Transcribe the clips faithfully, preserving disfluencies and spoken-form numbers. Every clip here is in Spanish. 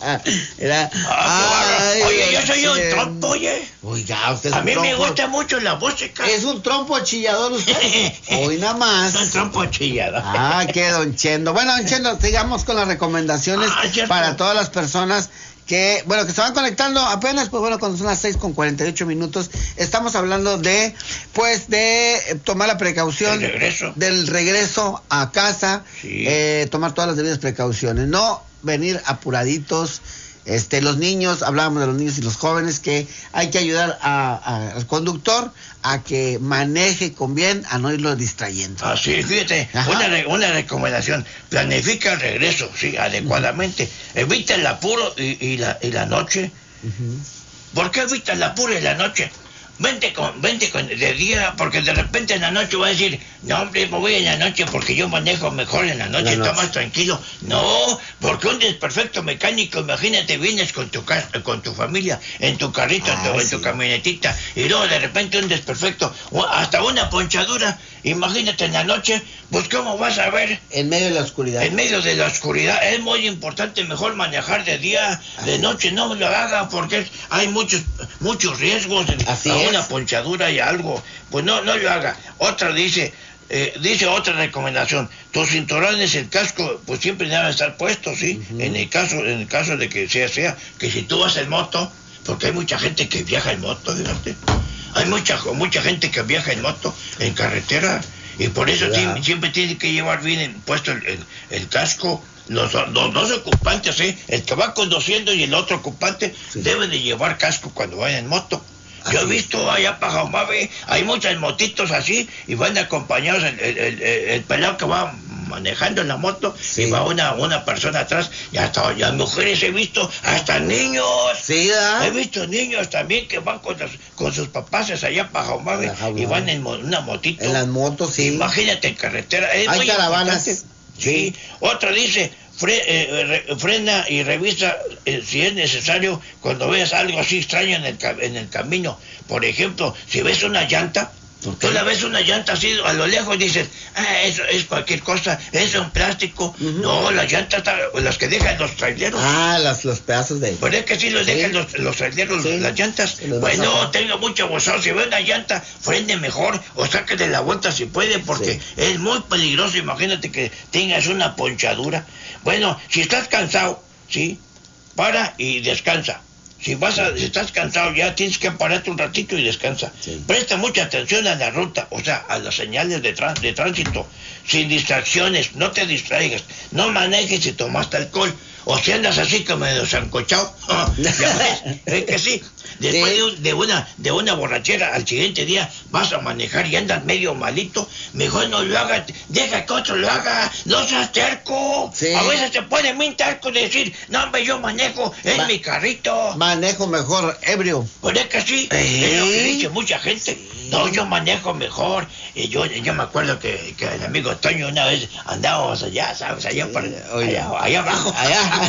Era, ah, ay, oye, yo soy Chendo. un trompo, oye. Oiga, usted es A un mí me trompo. gusta mucho la música. Es un trompo chillador usted. Hoy nada más. Un trompo chillado. Ah, qué don Chendo. Bueno, don Chendo, sigamos con las recomendaciones Ah, cierto. para todas las personas que, bueno, que se van conectando apenas, pues bueno, cuando son las seis con cuarenta y ocho minutos, estamos hablando de, pues, de eh, tomar la precaución El regreso. del regreso a casa, Sí. eh, tomar todas las debidas precauciones, no venir apuraditos. Este, los niños, hablábamos de los niños y los jóvenes, que hay que ayudar a, a- al conductor a que maneje con bien, a no irlo distrayendo. Así, fíjate, Ajá. una, re- una recomendación, planifica el regreso, sí, adecuadamente, evita el apuro y, y la, y la noche. Ujú. ¿Por qué evita el apuro y la noche? Vente con, vente con de día, porque de repente en la noche va a decir, no hombre, me voy en la noche porque yo manejo mejor en la noche, La está noche. más tranquilo. No, porque un desperfecto mecánico, imagínate, vienes con tu casa, con tu familia, en tu carrito, en, tu, Ah, en sí. tu camionetita, y luego de repente un desperfecto, o hasta una ponchadura, imagínate en la noche, pues cómo vas a ver. En medio de la oscuridad. En medio de la oscuridad es muy importante mejor manejar de día, de noche no lo haga porque es- hay muchos muchos riesgos, de- Así a es. una ponchadura y algo, pues no no lo haga. Otra dice eh, dice otra recomendación, tus cinturones, el casco, pues siempre deben estar puestos, sí. Ujú. En el caso en el caso de que sea sea que si tú vas en moto, porque hay mucha gente que viaja en moto, fíjate. Hay mucha mucha gente que viaja en moto, en carretera. Y por eso Ya. sí, siempre tiene que llevar bien puesto el, el- el casco. Los, los dos ocupantes, ¿eh? El que va conduciendo y el otro ocupante Sí. deben de llevar casco cuando vayan en moto. Yo he Así visto allá para Jaumabe, hay muchas motitos así y van acompañados el, el, el, el pelado que va manejando en la moto Sí. y va una, una persona atrás. Y hasta las mujeres he visto, hasta niños. Sí, ¿verdad? He visto niños también que van con, los- con sus papás allá para Jaumabe Para Jaumabe. y van en mo- una motito. En las motos, sí. Imagínate en carretera. Es Hay muy caravanas. importante. Sí. Sí. Otra dice, fre- eh, re- frena y revisa eh, si es necesario cuando veas algo así extraño en el, ca- en el camino. Por ejemplo, si ves una llanta, ¿Por qué? tú la ves una llanta así a lo lejos dices, ah, eso es cualquier cosa, es un plástico. Ujú. No, las llantas, ta- las que dejan los traileros. Ah, las, los pedazos de... Pues es que sí los Sí. dejan los, los traileros, Sí. las llantas. Y los vas Bueno, a- tenga mucho gozado. Si ve una llanta, frene mejor o sáquele la vuelta si puede, porque Sí. es muy peligroso. Imagínate que tengas una ponchadura. Bueno, si estás cansado, ¿sí? Para y descansa. Si vas a, si estás cansado ya tienes que pararte un ratito y descansa. Sí. Presta mucha atención a la ruta, o sea, a las señales de, trán- de tránsito, sin distracciones, no te distraigas, no manejes si tomaste alcohol, o si andas así como medio sancochado, ya ves, es que sí. Después Sí. de, un- de una de una borrachera, al siguiente día vas a manejar y andas medio malito, mejor no lo hagas, deja que otro lo haga, no seas terco. Sí. A veces se pone muy terco decir, no hombre, yo manejo, es Va- mi carrito. Manejo mejor ebrio. Pues es que sí, ¿Eh? es lo que dice mucha gente. No, yo manejo mejor. Y yo, yo me acuerdo que, que el amigo Toño una vez andábamos allá, ¿sabes? Allá, por, Oye. allá, allá abajo. Allá.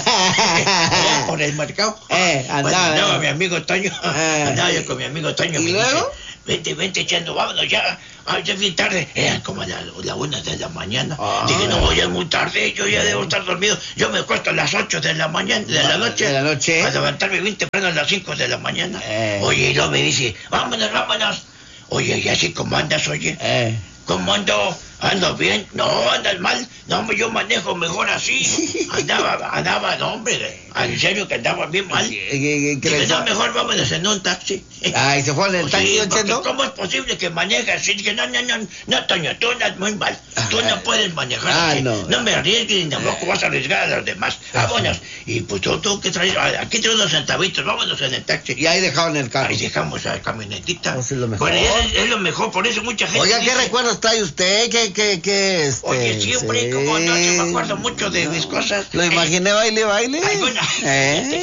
Allá por el mercado. Eh, Bueno, andaba, andaba eh. mi amigo Toño. Eh. Andaba yo con mi amigo Toño. ¿Y me luego? dice, vente, vente echando, vámonos ya. Ay, ya es bien tarde. Eran como la, la una de la mañana. Ah. Dije, no, ya es muy tarde, yo ya debo estar dormido. Yo me acuesto a las ocho de la mañana, de la noche. De la noche. A levantarme bien temprano a las cinco de la mañana. Eh. Oye, y luego me dice, vámonos, vámonos. Oye, ¿y así cómo andas, oye? Eh. ¿Cómo ando? ¿Ando bien? No, andas mal. No, hombre, yo manejo mejor así. Andaba, andaba, no, hombre. En serio que andaba bien mal. Eh, eh, que Dije, les- no, mejor vámonos en un taxi. Ay, se fue en el Pues taxi, sí, don porque Chendo. ¿cómo es posible que manejas así? Dije, no, no, no, no, Toño, tú andas muy mal. Tú Ah, no puedes manejar ah, así. no. No me arriesgues ni tampoco vas a arriesgar a los demás. Vámonos. Y pues tú, tú que traes, aquí tengo unos centavitos, vámonos en el taxi. Y ahí dejaron el carro. Ahí dejamos a la camionetita. Pues es lo mejor. Pues es, es lo mejor, por eso mucha gente. Oiga, ¿qué dice, recuerdos trae usted? ¿Qué, qué, qué, este? Oye, siempre, sí. como anoche me acuerdo mucho de mis cosas. ¿Lo imaginé baile, baile? Algunas, ¿Eh?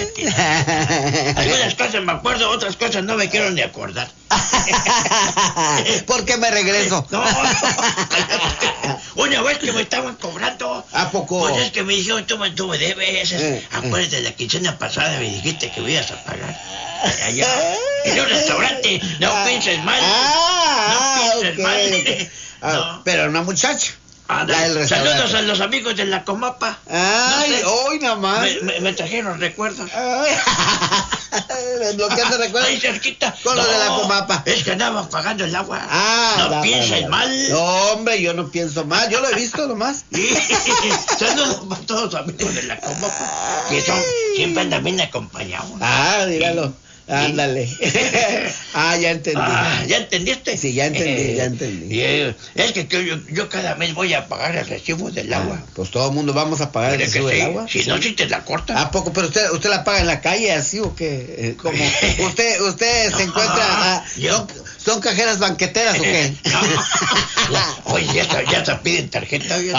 cállate. Algunas cosas me acuerdo, otras cosas no me quiero ni acordar. ¿Por qué me regreso? No, no, cállate. Una vez que me estaban cobrando. ¿A poco? Pues es que me dijeron, tú me, tú me debes. Eh, Acuérdate, la quincena pasada me dijiste que me ibas a pagar. Allá, en un restaurante, no pienses mal. Ah, No pienses ok, mal. ok. Ah, No. Pero una muchacha. Ah, La del restaurante. saludos a los amigos de la Comapa. Ay, No sé, hoy nada más. me, me, me trajeron recuerdos. Ay, desbloqueando recuerdos. Ahí cerquita. Con lo de la Comapa. Es que andaban pagando el agua. Ah, no da, pienses da, da. mal. No, hombre, yo no pienso mal. Yo lo he visto nomás. Saludos para todos los amigos de la Comapa, que son, siempre andan bien acompañados. Ah, dígalo. Sí. Ándale. Ah, ya entendí. Ah, ¿ya entendiste? Sí, ya entendí, ya entendí. Y, eh, es que, que yo, yo cada mes voy a pagar el recibo del agua. Ah, pues todo el mundo vamos a pagar el ¿Pero que recibo sí? del agua. Si Sí. no, si te la cortan. ¿A poco? Pero usted, usted la paga en la calle así o qué? Eh, ¿Cómo? ¿Usted, usted se encuentra? Ah, Yo- ¿son, ¿Son cajeras banqueteras o qué? No. Ya, oye, ya, te- ya te piden tarjeta. Ya,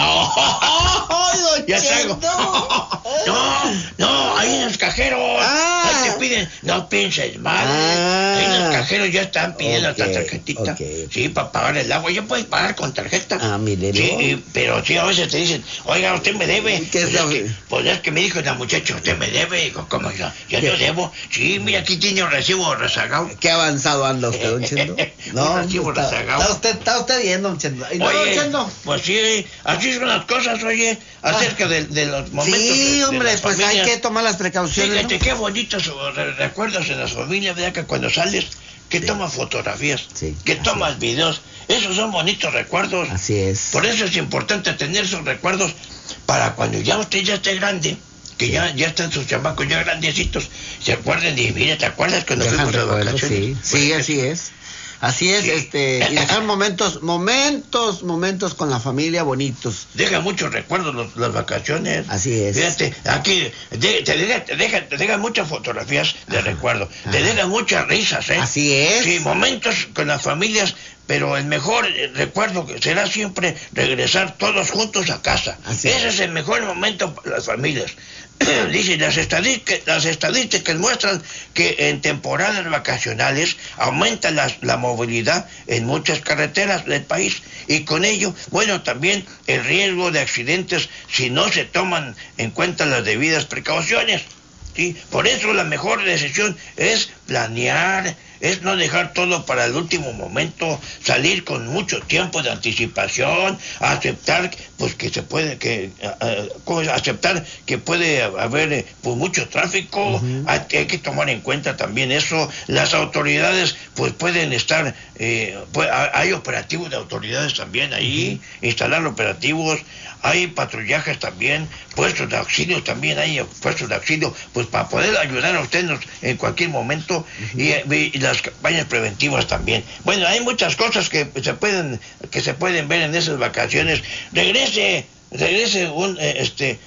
¡Ay, don ya Chendo! traigo. No, no, ahí en los cajeros. Ah. Ahí te piden, no pienses mal. Ah. Ahí en los cajeros ya están pidiendo Ok, hasta tarjetita. ok. Sí, para pagar el agua. Ya puedes pagar con tarjeta. Ah, mire, Sí, ¿no? y- pero sí, a veces te dicen, oiga, usted me debe. ¿Qué es pues, la- es que, pues es que me dijo la muchacha, usted me debe. Digo, ¿cómo yo? Yo ¿Qué? no debo. Sí, mira, aquí tiene un recibo rezagado. ¿Qué avanzado anda usted, don Chendo? Un recibo está, rezagado. está usted, está usted bien, don Chendo. ¿Y no, don Oye, Chendo? pues sí, así son las cosas, oye, acerca de, de los momentos. de- Sí, de hombre, las pues hay familias. que tomar las precauciones, Fíjate ¿no? qué bonitos re- recuerdos en las familias, ¿verdad? Que cuando sales, que Sí. tomas fotografías, Sí, que así tomas videos, esos son bonitos recuerdos. Así es. Por eso es importante tener esos recuerdos para cuando ya usted ya esté grande, que ya, ya están sus chamacos ya grandecitos, se acuerden y mire, ¿te acuerdas cuando Dejan fuimos de recuerdos, vacaciones? sí, sí, Pues, así es. Así es, Sí. este, y dejar momentos, momentos, momentos con la familia bonitos. Deja muchos recuerdos los- las vacaciones. Así es. Fíjate, aquí de- te, deja, te, deja, te deja muchas fotografías de Ajá, recuerdo. Te ajá. deja muchas risas, ¿eh? Así es. Sí, momentos con las familias, pero el mejor eh, recuerdo que será siempre regresar todos juntos a casa. Así Ese es. es el mejor momento para las familias. Dice, las estadísticas, las estadísticas muestran que en temporadas vacacionales aumenta la, la movilidad en muchas carreteras del país y con ello, bueno, también el riesgo de accidentes si no se toman en cuenta las debidas precauciones. ¿Sí? Por eso la mejor decisión es planear, es no dejar todo para el último momento, salir con mucho tiempo de anticipación, aceptar pues que se puede que uh, uh, aceptar que puede haber eh, pues mucho tráfico. Uh-huh. hay, hay que tomar en cuenta también eso. Las autoridades pues pueden estar eh, pues, hay operativos de autoridades también ahí, uh-huh. instalar operativos. Hay patrullajes también, puestos de auxilio también, hay puestos de auxilio, pues para poder ayudar a ustedes en cualquier momento, uh-huh. y, y las campañas preventivas también. Bueno, hay muchas cosas que se pueden que se pueden ver en esas vacaciones. Regrese, regrese un eh, este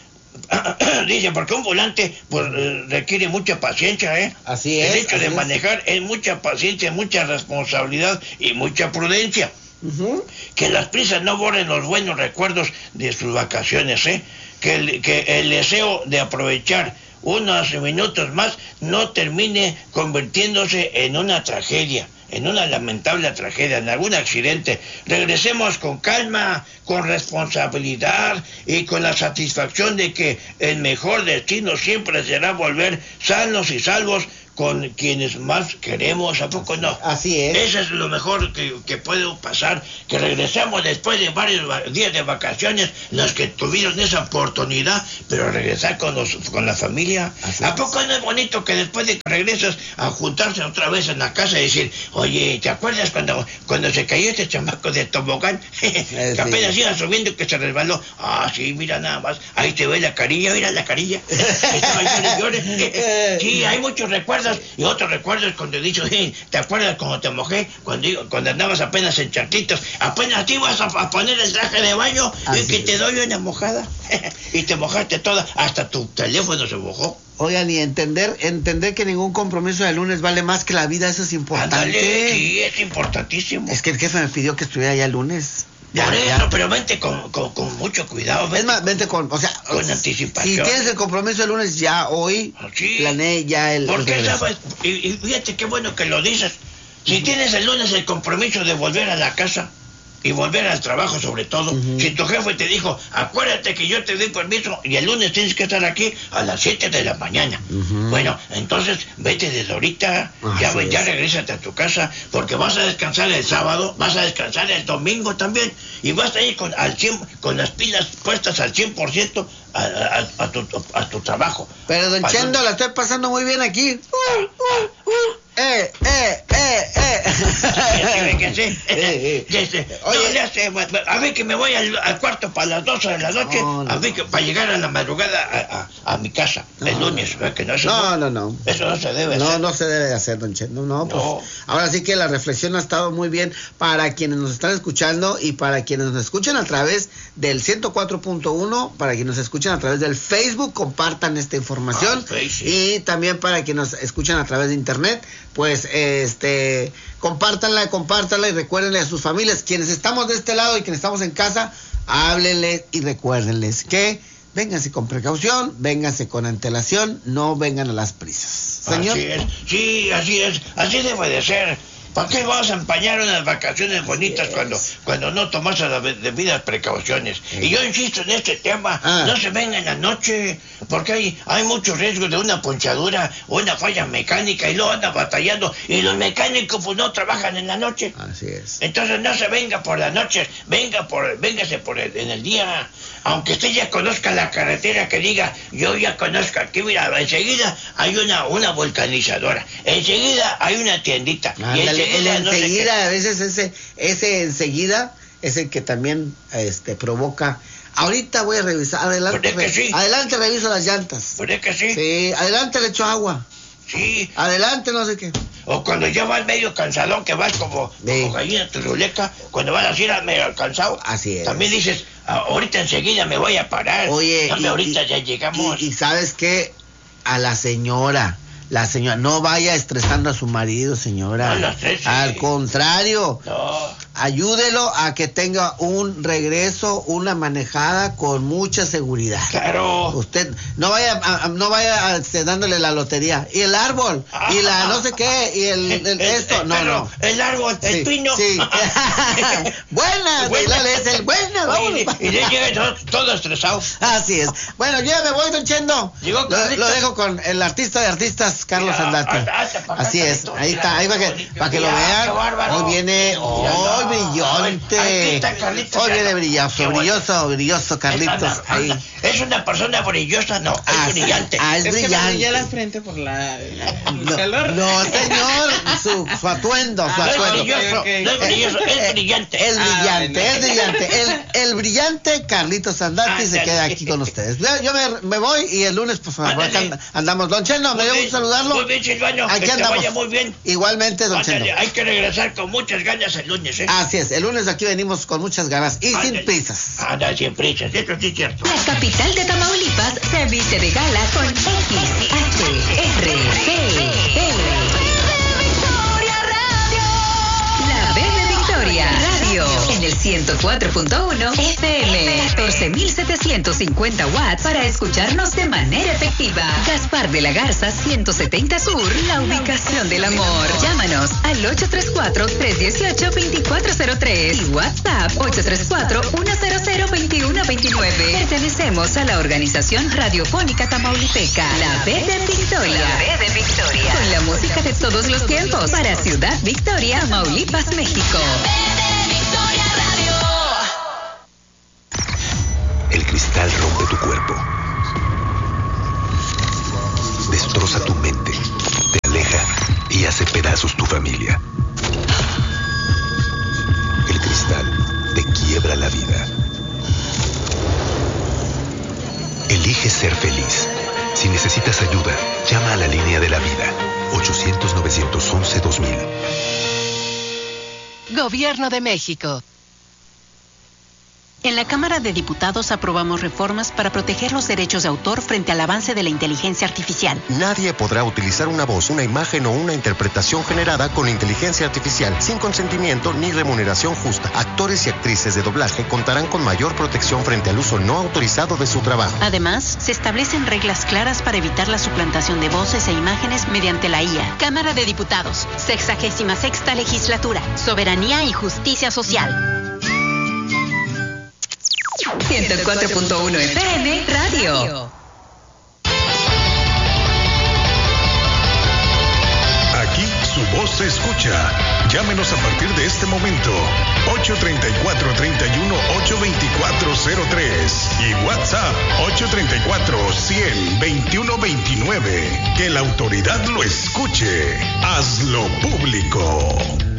dice, porque un volante pues eh, requiere mucha paciencia, ¿eh? Así es. El hecho así de es. manejar es mucha paciencia, mucha responsabilidad y mucha prudencia. Uh-huh. Que las prisas no borren los buenos recuerdos de sus vacaciones, ¿eh? Que el, que el deseo de aprovechar unos minutos más no termine convirtiéndose en una tragedia, en una lamentable tragedia, en algún accidente. Regresemos con calma, con responsabilidad y con la satisfacción de que el mejor destino siempre será volver sanos y salvos con quienes más queremos, ¿a poco no? Así es. Eso es lo mejor que, que puede pasar, que regresemos después de varios días de vacaciones, los que tuvieron esa oportunidad, pero regresar con los con la familia. Así ¿A es. poco no es bonito que después de que regresas a juntarse otra vez en la casa y decir, oye, ¿te acuerdas cuando, cuando se cayó este chamaco de tobogán? Eh, que apenas sí. iba subiendo y que se resbaló. Ah, sí, mira nada más, ahí te ve la carilla, mira la carilla. Estaba llore, llore. Sí, hay muchos recuerdos. Y otros recuerdos cuando he dicho, hey, ¿te acuerdas cuando te mojé? Cuando, cuando andabas apenas en charquitos, apenas te ibas a, a poner el traje de baño y que es. te doy una mojada. Y te mojaste toda, hasta tu teléfono se mojó. Oigan, y entender, entender que ningún compromiso de lunes vale más que la vida, eso es importante. Ándale, sí, es importantísimo. Es que el jefe me pidió que estuviera ya el lunes. Ya, Por eso, ya. pero vente con, con, con mucho cuidado. Es Vente más, vente con, o sea, con si anticipación. tienes el compromiso el lunes, ya hoy Sí. planeé ya el. Porque el regreso. sabes, y, y fíjate qué bueno que lo dices. Si tienes el lunes el compromiso de volver a la casa, y volver al trabajo sobre todo. Uh-huh. Si tu jefe te dijo, acuérdate que yo te doy permiso y el lunes tienes que estar aquí a las siete de la mañana. Uh-huh. Bueno, entonces vete desde ahorita, uh-huh. ya, ya regrésate a tu casa, porque vas a descansar el sábado, vas a descansar el domingo también, y vas a ir con, al cien, con las pilas puestas al cien por ciento a, a, a, tu, a tu trabajo. Pero don Pasó. Chendo, la estoy pasando muy bien aquí. Uh, uh, uh. Eh, eh, eh, eh. que sí. eh, eh. Oye, no, le hace, a ver que me voy al, al cuarto para las doce de la noche, no, no, a ver que para llegar a la madrugada a, a, a mi casa no, el lunes, no, que no, eso no, no, no, eso no se debe no, hacer. No, no se debe hacer, don Chendo, no, pues, no. Ahora sí que la reflexión ha estado muy bien para quienes nos están escuchando y para quienes nos escuchan a través del ciento cuatro punto uno, para quienes nos escuchan a través del Facebook, compartan esta información, ah, sí, sí. Y también para quienes nos escuchan a través de internet, pues este compártanla, compártanla y recuérdenle a sus familias, quienes estamos de este lado y quienes estamos en casa, háblenles y recuérdenles que vénganse con precaución, vénganse con antelación, no vengan a las prisas. Señor. Así es, sí, así es, así debe de ser. ¿Para qué vas a empañar unas vacaciones bonitas yes. cuando cuando no tomas las debidas precauciones? Sí. Y yo insisto en este tema, ah. no se vengan en la noche, porque hay hay mucho riesgo de una ponchadura o una falla mecánica y luego andan batallando, y los mecánicos pues no trabajan en la noche. Así es. Entonces no se venga por la noche, venga por, véngase por el, en el día, aunque usted ya conozca la carretera, que diga, yo ya conozco aquí, mira, enseguida hay una, una vulcanizadora, enseguida hay una tiendita, ah, y enseguida, el enseguida no sé a veces ese, ese enseguida es el que también este provoca. Ahorita voy a revisar, adelante, que sí? adelante reviso las llantas. ¿Puede que sí? Sí, adelante le echo agua. Sí. Adelante, no sé qué. O cuando ya vas medio cansadón, que vas como, sí. como gallina turuleca, cuando vas así medio cansado. Así es. También dices, ahorita enseguida me voy a parar. Oye, no, y, ahorita y, ya llegamos. Y, y sabes qué, a la señora, la señora, no vaya estresando a su marido, señora. No lo sé, sí. Al contrario. No. Ayúdelo a que tenga un regreso, una manejada con mucha seguridad. Claro. Usted no vaya, a, no vaya a, dándole la lotería. Y el árbol, ah, y la no sé qué, y el, el, el esto, el, no, pero, no. El árbol, el sí, pino. Sí. Buena, buena. Es el buena, vamos. Y, y ya llega todo, todo estresado. Así es. Bueno, yo ya me voy, don Chendo. Llegó lo, lo dejo con el artista de artistas, Carlos Andate. Así es, ahí está, ahí para que, para que lo vean. Hoy viene, hoy brillante. Hoy viene brilloso, brilloso, brilloso, Carlitos. Ahí. ¿Es una persona brillosa? No, ah, es brillante. Ah, es, es brillante. Que me brilla la frente por la, la no, calor. No, señor, su, su atuendo, su ah, atuendo. No es brilloso, okay. no es brilloso, es brillante. Es brillante, ah, es brillante. El, el brillante Carlitos Andati ah, se queda aquí con ustedes. Yo me, me voy y el lunes pues acá andamos. Don Chendo, me dio gusto saludarlo. Muy bien, Silvano, aquí que andamos. te vaya muy bien. Igualmente, don Chendo. Hay que regresar con muchas ganas el lunes, ¿eh? Así es, el lunes aquí venimos con muchas ganas y Ándale. sin prisas. Anda, sin prisas, eso sí es cierto. La capital de Tamaulipas se viste de gala con X, H, R, C, L. La B de Victoria Radio en el ciento cuatro punto uno F M, catorce mil setecientos cincuenta watts para escucharnos de manera efectiva. Gaspar de la Garza ciento setenta Sur, la ubicación del amor. Llámanos al ocho tres cuatro, tres uno ocho, dos cuatro cero tres y WhatsApp ocho tres cuatro, uno cero cero, dos uno dos nueve. Pertenecemos a la Organización Radiofónica Tamaulipeca, la B de Victoria. La B de Victoria. Con la música de todos los tiempos para Ciudad Victoria, Tamaulipas, México. El cristal rompe tu cuerpo, destroza tu mente, te aleja y hace pedazos tu familia. El cristal te quiebra la vida. Elige ser feliz. Si necesitas ayuda, llama a la línea de la vida, ochocientos, novecientos once, dos mil. Gobierno de México. En la Cámara de Diputados aprobamos reformas para proteger los derechos de autor frente al avance de la inteligencia artificial. Nadie podrá utilizar una voz, una imagen o una interpretación generada con inteligencia artificial sin consentimiento ni remuneración justa. Actores y actrices de doblaje contarán con mayor protección frente al uso no autorizado de su trabajo. Además, se establecen reglas claras para evitar la suplantación de voces e imágenes mediante la I A. Cámara de Diputados, sexagésima sexta legislatura, soberanía y justicia social. ciento cuatro punto uno F M Radio. Aquí su voz se escucha. Llámenos a partir de este momento. ocho tres cuatro, tres uno, ocho dos cuatro cero tres y WhatsApp ocho tres cuatro, cien, veintiuno veintinueve. Que la autoridad lo escuche. Hazlo público.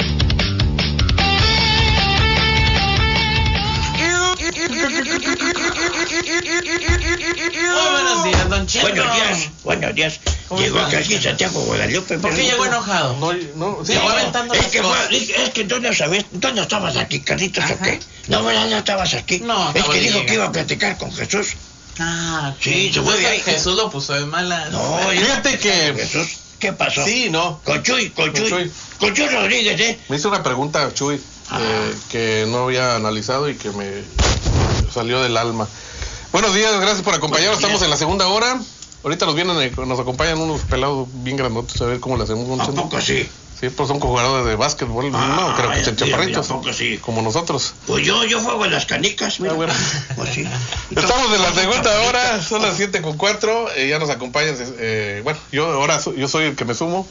Oh, buenos días, don Cheto. Buenos días, buenos días. Llegó aquí aquí Santiago Guadalupe. ¿Por qué llegó enojado? No, no, sí, Llegó No, aventando es las que, cosas. fue- es, es que tú no sabes, tú no estabas aquí, Carlitos, ¿o Ajá. qué? No, ¿verdad? No estabas aquí. No, es acabo que de dijo llegar. que iba a platicar con Jesús. Ah, Sí, se fue de ahí. Jesús lo puso de malas. No, Fíjate que- Jesús, ¿qué pasó? Sí, no. Con Chuy, con Chuy. Con Chuy. Con Chuy Rodríguez, ¿eh? Me hizo una pregunta, Chuy, eh, que no había analizado y que me salió del alma. Buenos días, gracias por acompañarnos. Buenos días. Estamos en la segunda hora. Ahorita nos vienen, eh, nos acompañan unos pelados bien grandotes, a ver cómo le hacemos. ¿A poco sí? Sí, pues son jugadores de básquetbol, Ah, no, creo que ya, son ya, chaparritos, ¿a poco sí? como nosotros. Pues yo, yo juego en las canicas, mira. Ah, bueno. Pues sí. Estamos en la segunda Chaparritos. hora, son las siete con cuatro, eh, ya nos acompañan, eh, bueno, yo ahora so- yo soy el que me sumo,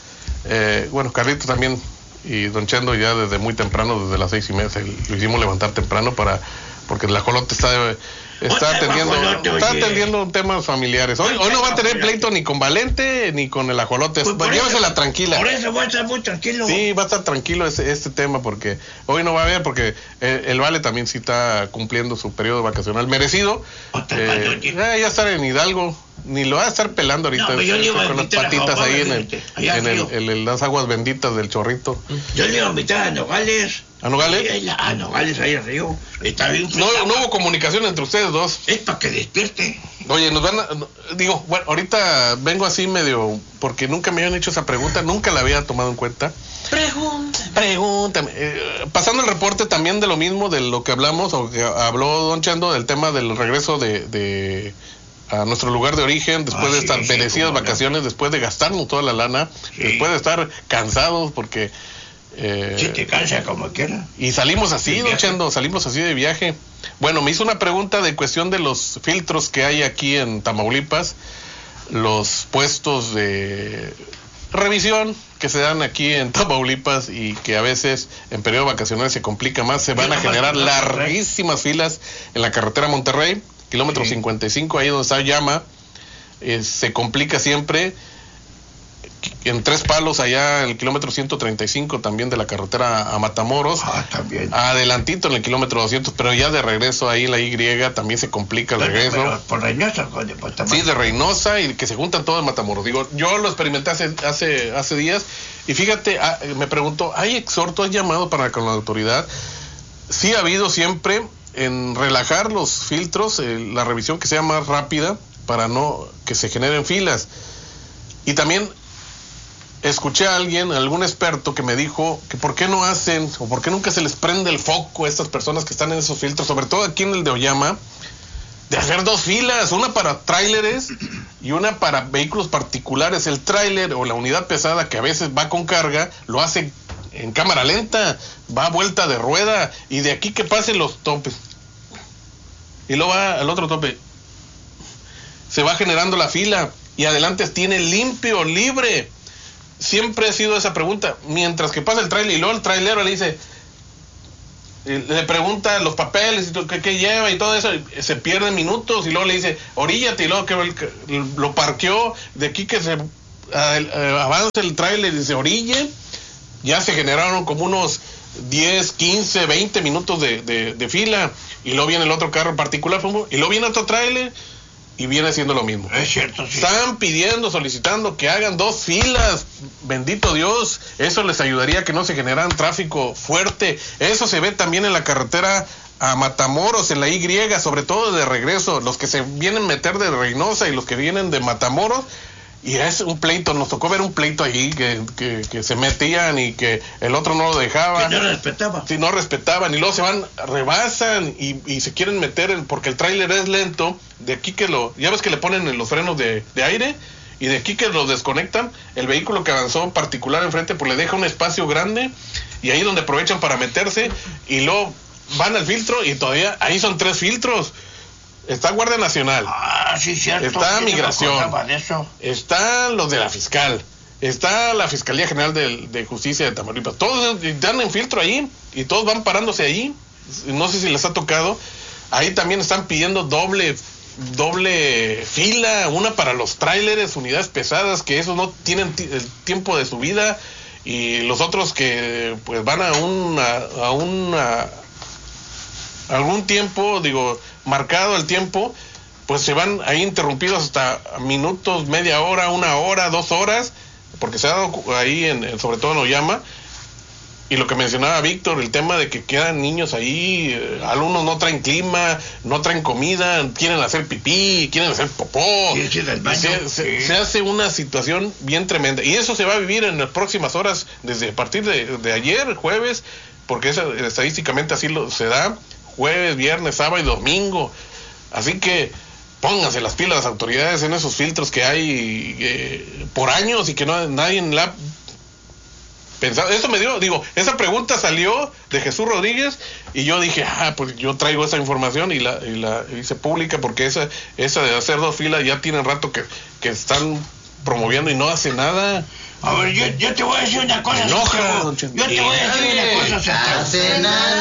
eh, bueno, Carlito también y Don Chendo ya desde muy temprano, desde las seis y media, el- lo hicimos levantar temprano para, porque el ajolote está, está Oye, atendiendo, ajolote, está oye. atendiendo temas familiares. Hoy, hoy no va a tener pleito ni con Valente ni con el ajolote, Pues por llévesela eso- tranquila. Por eso voy a estar muy tranquilo. Sí, va a estar tranquilo este, este tema porque hoy no va a haber porque eh, el Vale también sí está cumpliendo su periodo vacacional merecido. Otra Eh, vez, oye. eh, ya estar en Hidalgo, ni lo va a estar pelando ahorita No, pero yo le iba a con las invitar a patitas Japón, ahí en, el, fíjate, allá en, el- frío. en el- las aguas benditas del chorrito. Yo le iba a invitar a Nogales. ¿A Nogales? Sí, A Nogales, ahí al río. Está bien. No, fresca. no hubo comunicación entre ustedes dos. Es para que despierte. Oye, nos van a, no, digo, bueno, ahorita vengo así medio, porque nunca me habían hecho esa pregunta, nunca la había tomado en cuenta. Pregunta. Pregúntame. Eh, pasando el reporte también de lo mismo, de lo que hablamos, o que habló Don Chando, del tema del regreso de, de a nuestro lugar de origen, después Ah, de sí, estas sí, merecidas cómo no. vacaciones, después de gastarnos toda la lana, Sí. después de estar cansados, porque... eh, Si te cansa como quiera. y salimos así, De Don viaje. Chendo, salimos así de viaje. Bueno, me hizo una pregunta de cuestión de los filtros que hay aquí en Tamaulipas, los puestos de revisión que se dan aquí en Tamaulipas y que a veces en periodo vacacional se complica más, se Yo van a nada más generar conozco, ¿eh? larguísimas filas en la carretera Monterrey, kilómetro Sí. cincuenta y cinco, ahí donde está Llama, eh, se complica siempre. En Tres Palos, allá en el kilómetro ciento treinta y cinco también de la carretera a Matamoros. Ah, también. Adelantito en el kilómetro doscientos, pero ya de regreso ahí en la Y también se complica el Pero- regreso. pero por Reynosa, joder, pues, está Sí, mal. de Reynosa y que se juntan todos en Matamoros. Digo, yo lo experimenté hace hace hace días y fíjate, ah, me pregunto, ¿hay exhorto, hay llamado para con la autoridad? Sí ha habido siempre en relajar los filtros, eh, la revisión que sea más rápida para no que se generen filas. Y también escuché a alguien, algún experto que me dijo que por qué no hacen o por qué nunca se les prende el foco a estas personas que están en esos filtros, sobre todo aquí en el de Oyama, de hacer dos filas, una para tráileres y una para vehículos particulares. El tráiler o la unidad pesada que a veces va con carga, lo hace en cámara lenta, va a vuelta de rueda y de aquí que pasen los topes. Y luego va al otro tope. Se va generando la fila y adelante tiene limpio, libre. Siempre ha sido esa pregunta, mientras que pasa el tráiler y luego el trailero le dice, eh, le pregunta los papeles y todo, qué, qué lleva y todo eso, y se pierden minutos y luego le dice, oríllate, y luego que el- que lo parqueó, de aquí que se a- eh, avanza el tráiler y se orille, ya se generaron como unos diez, quince, veinte minutos de, de, de fila, y luego viene el otro carro particular, y luego viene otro tráiler y viene haciendo lo mismo. Es cierto, sí. Están pidiendo, solicitando que hagan dos filas. Bendito Dios, eso les ayudaría a que no se generaran tráfico fuerte. Eso se ve también en la carretera a Matamoros, en la Y, sobre todo de regreso. Los que se vienen a meter de Reynosa y los que vienen de Matamoros. Y es un pleito, nos tocó ver un pleito allí que, que, que se metían y que el otro no lo dejaba. Que no respetaba. Si no respetaban y luego se van, rebasan y, y se quieren meter en, porque el tráiler es lento, de aquí que lo, ya ves que le ponen en los frenos de, de aire y de aquí que lo desconectan, el vehículo que avanzó particular enfrente pues le deja un espacio grande y ahí donde aprovechan para meterse y luego van al filtro y todavía ahí son tres filtros. está Guardia Nacional. Ah, sí, cierto. Está sí, Migración. No de eso. Están los de la Fiscal. Está la Fiscalía General de, de Justicia de Tamaulipas. Todos están en filtro ahí y todos van parándose ahí. No sé si les ha tocado. Ahí también están pidiendo doble doble fila, una para los tráileres, unidades pesadas, que esos no tienen t- el tiempo de su vida, y los otros que pues van a una, a una algún tiempo, digo, marcado el tiempo, pues se van ahí interrumpidos hasta minutos, media hora, una hora, dos horas, porque se ha dado ahí, en, en, sobre todo en Oyama. Y lo que mencionaba Víctor, el tema de que quedan niños ahí, eh, algunos no traen clima, no traen comida, quieren hacer pipí, quieren hacer popó. Sí, sí, del baño. Se, se, Sí. se hace una situación bien tremenda. Y eso se va a vivir en las próximas horas, desde a partir de, de ayer, jueves, porque esa, estadísticamente así lo, se da, jueves, viernes, sábado y domingo. Así que pónganse las pilas las autoridades en esos filtros que hay eh, por años y que no nadie la pensado. Eso me dio, digo, esa pregunta salió de Jesús Rodríguez y yo dije, ah, pues yo traigo esa información y la, y la hice pública, porque esa, esa de hacer dos filas ya tienen rato que, que están promoviendo y no hace nada. A ver, yo, yo te voy a decir una cosa. Enoja, Santiago. don Chente. Yo te voy a decir una cosa, Santiago. Hace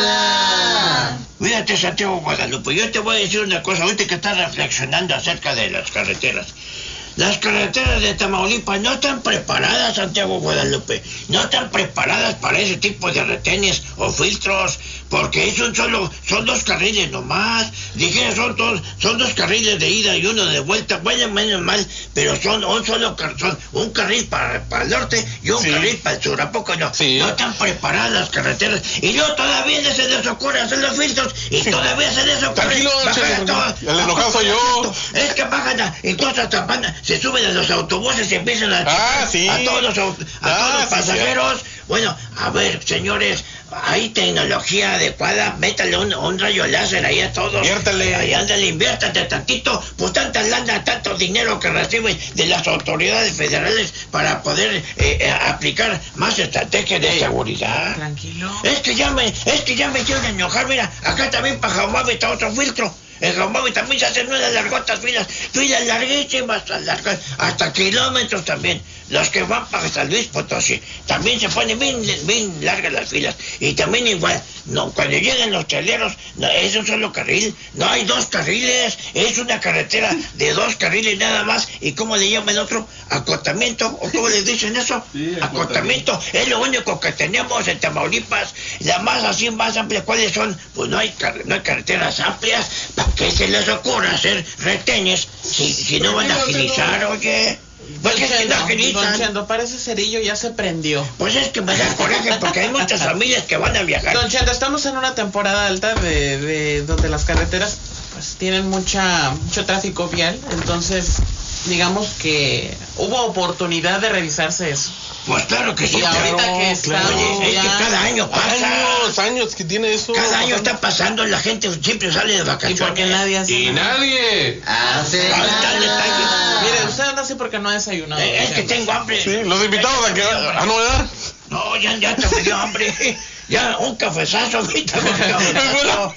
nada. Cuídate, Santiago Guadalupe. Yo te voy a decir una cosa. Ahorita que estás reflexionando acerca de las carreteras. Las carreteras de Tamaulipas no están preparadas, Santiago Guadalupe. No están preparadas para ese tipo de retenes o filtros, porque es un solo, son dos carriles nomás. Dije, son dos, son dos carriles de ida y uno de vuelta. Bueno, menos mal, pero son un solo car- son un carril para, para el norte y un Sí. carril para el sur. ¿A poco no? Sí. No están preparadas las carreteras. Y luego todavía se les ocurre hacer los filtros y todavía se les ocurre Tranquilo, bajar Che, a todos. el enojado soy yo. Es que bajan a, entonces hasta van a- se suben a los autobuses y empiezan a Ah, checar sí. a todos los, au- a Ah, todos los sí, pasajeros. Bueno, a ver, señores, hay tecnología adecuada, métale un, un rayo láser ahí a todos. Inviértale. Ahí ándale, inviértate tantito, pues tanta lana, tanto dinero que reciben de las autoridades federales para poder eh, eh, aplicar más estrategias de seguridad. Tranquilo. Es que ya me, es que ya me quiero enojar, mira, acá también para Jaumabe está otro filtro. En Jaumabe también se hacen unas largotas filas, filas larguísimas, largas, hasta kilómetros también. Los que van para San Luis Potosí, también se ponen bien, bien largas las filas. Y también igual, no, cuando llegan los traileros, no, es un solo carril, no hay dos carriles, es una carretera de dos carriles nada más. ¿Y cómo le llaman otro? Acotamiento, ¿o cómo les dicen eso? Sí, acotamiento. Es lo único que tenemos en Tamaulipas. La más así, más amplia, ¿cuáles son? Pues no hay, car- no hay carreteras amplias. ¿Para qué se les ocurre hacer retenes si, si no van a agilizar, oye? Don Porque si no Chendo, Don agilizan. Chendo, parece cerillo ya se prendió. Pues es que me da coraje porque hay muchas familias que van a viajar. Don Chendo, estamos en una temporada alta de, de donde las carreteras pues tienen mucha mucho tráfico vial, entonces digamos que hubo oportunidad de revisarse eso. Pues claro que sí. Y ahorita claro, que claro. estamos Oye, es que ya- cada año pasa. Años, años que tiene eso. Cada año está pasando, la gente siempre sale de Y vacaciones. porque nadie hace Y nada. nadie. Hace Ahí está el detalle. Mire, usted anda así porque no ha desayunado. Eh, Don es que Chendo. tengo hambre. Sí, los invitamos a que. Ah, no, ¿verdad? No, ya, ya te me dio hambre. Ya, un cafezazo, invítame un cafezazo.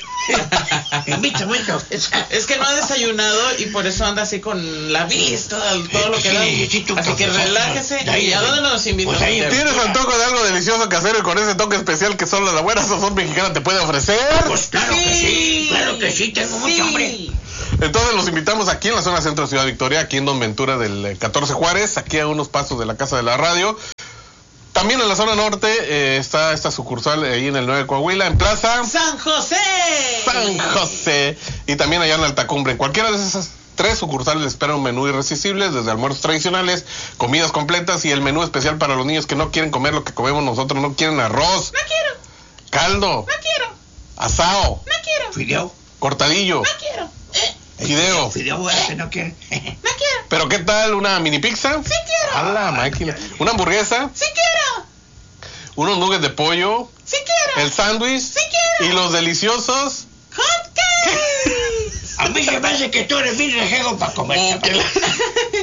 Invítame un cafezazo. Es que no ha desayunado y por eso anda así con la vista, todo lo que Sí, da. necesito un Así que cafezazo. relájese. De ahí, ¿Y a de- dónde nos invita? pues ahí- Santiago? ¿Tienes antojo de algo delicioso casero y con ese toque especial que solo la buena sazón mexicana te puede ofrecer? Pues claro que sí, claro que sí, tengo mucha Sí. hambre. Entonces los invitamos aquí en la zona centro de Ciudad Victoria, aquí en Don Ventura del eh, catorce Juárez, aquí a unos pasos de la Casa de la Radio. También en la zona norte eh, está esta sucursal ahí en el nueve Coahuila, en Plaza ¡San José! San José, y también allá en la Altacumbre. En cualquiera de esas tres sucursales les espera un menú irresistible, desde almuerzos tradicionales, comidas completas y el menú especial para los niños que no quieren comer lo que comemos nosotros, no quieren arroz, ¡No quiero! caldo, ¡No quiero! asao, ¡No quiero! Fideo. cortadillo, ¡No quiero! fideo. Fideo, ese no quiere. ¡No quiero! Pero ¿qué tal una mini pizza? ¡Sí quiero! A la máquina. Una hamburguesa, ¡Sí quiero! unos nuggets de pollo, ¡Sí quiero! el sándwich ¡Sí quiero! y los deliciosos. ¡Hot cakes! A mí se me hace que tú eres bien rejego para comer. Oh, que la-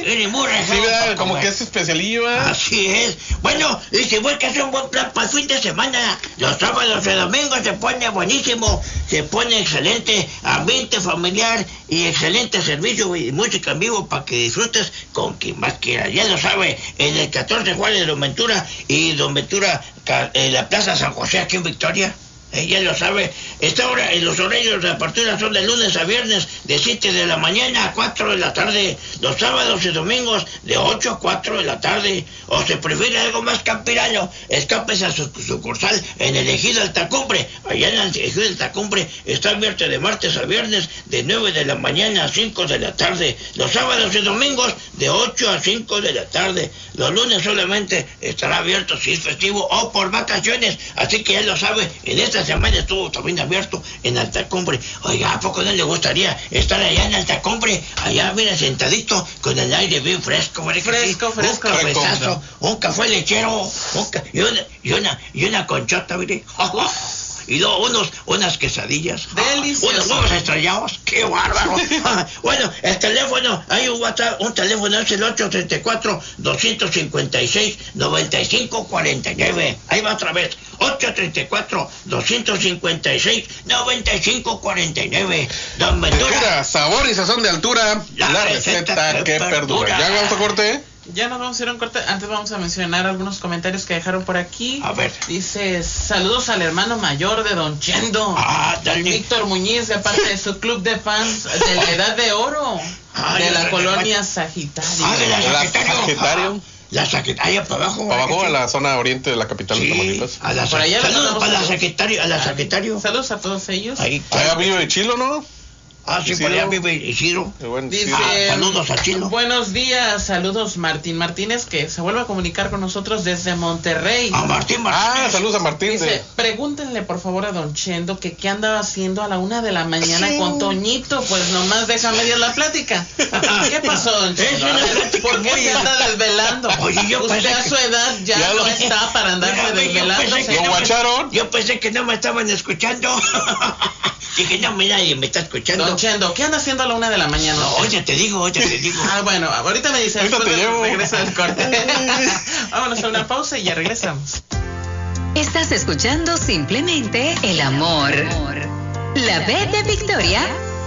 Eres muy Sí, ¿verdad? Como que es especialillo, ¿eh? Así es. Bueno, y si buscas hacer un buen plan para el fin de semana, los sábados y domingos se pone buenísimo, se pone excelente ambiente familiar y excelente servicio y música en vivo para que disfrutes con quien más quiera. Ya lo sabe, en el catorce Juárez de Don Ventura y Don Ventura en la Plaza San José aquí en Victoria. Ella lo sabe. Esta hora, en los horarios de apertura son de lunes a viernes, de siete de la mañana a cuatro de la tarde. Los sábados y domingos, de ocho a cuatro de la tarde. O se prefiere algo más campirano, escápese a su sucursal en el Ejido Altacumbre. Allá en el Ejido Altacumbre está abierto de martes a viernes, de nueve de la mañana a cinco de la tarde. Los sábados y domingos, de ocho a cinco de la tarde. Los lunes solamente estará abierto si es festivo o por vacaciones. Así que ya lo sabe, en esta semana estuvo también abierto en Altacumbre. Oiga, ¿a poco no le gustaría estar allá en Altacumbre? Allá, mira, sentadito, con el aire bien fresco. Fresco, sí, fresco. Un cafezazo, un café lechero, un ca y, una, y, una, y una conchota, mire. Y luego unos, unas quesadillas. Delicioso. Unos huevos estrellados. ¡Qué bárbaro! Bueno, el teléfono, hay un WhatsApp, un teléfono es el ocho tres cuatro, dos cinco seis, nueve cinco cuatro nueve. Ahí va otra vez. ocho tres cuatro, dos cinco seis, nueve cinco cuatro nueve. Don Ventura. Sabor y sazón de altura. La, la receta, receta que, que perdura. ¿Ya vamos a corte? Ya nos vamos a ir a un corte. Antes vamos a mencionar algunos comentarios que dejaron por aquí. A ver. Dice, saludos al hermano mayor de Don Chendo. Ah, dale. Víctor Muñiz, de parte de su club de fans de la Edad de Oro. Ah, de la colonia Sagitario. Ah, de la Sagitario. Sagitario. La Sagitario para abajo. Para abajo, a la zona oriente de la capital sí, de Tamaulipas. A la, por allá saludos para la Sagitario, a la Sagitario. Saludos a todos ellos. Ahí, allá vive Chilo, ¿no? Ah, sí, por allá vive Isidro. Bueno, dice, ah, saludos a Chilo. Buenos días, saludos Martín Martínez, que se vuelve a comunicar con nosotros desde Monterrey. A Martín Martínez. Ah, saludos a Martín. Dice, de... pregúntenle por favor a Don Chendo que qué andaba haciendo a la una de la mañana sí. con Toñito, pues nomás deja media la plática. ¿Qué pasó, Don Chendo? ¿Por qué se anda desvelando? Oye, yo Usted a su edad ya, ya no lo... está para andarse desvelando. ¿Lo guacharon? Yo pensé que no me estaban escuchando. Dije, no, mira, nadie me está escuchando. Don Chendo, ¿qué anda haciendo a la una de la mañana? No, oye, te digo, oye, te digo. Ah, bueno, ahorita me dice, ahorita te llevo. Regresa del corte. Vámonos a una pausa y ya regresamos. Estás escuchando simplemente El Amor. La B de Victoria